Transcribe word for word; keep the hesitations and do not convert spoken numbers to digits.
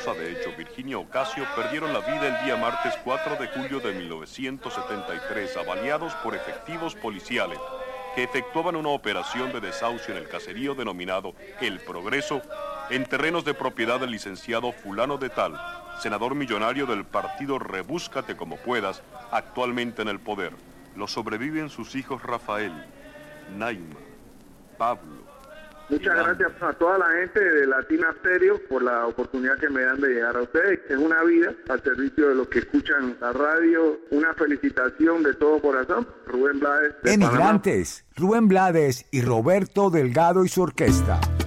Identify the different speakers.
Speaker 1: esposa, de hecho, Virginia Ocasio, perdieron la vida el día martes cuatro de julio de mil novecientos setenta y tres, avaliados por efectivos policiales que efectuaban una operación de desahucio en el caserío denominado El Progreso, en terrenos de propiedad del licenciado fulano de tal, senador millonario del partido Rebúscate Como Puedas, actualmente en el poder. Los sobreviven sus hijos Rafael, Naima, Pablo.
Speaker 2: Muchas gracias a toda la gente de Latina Stereo por la oportunidad que me dan de llegar a ustedes. Es una vida al servicio de los que escuchan la radio. Una felicitación de todo corazón. Rubén Blades de
Speaker 3: Emigrantes, Panamá. Rubén Blades y Roberto Delgado y su orquesta.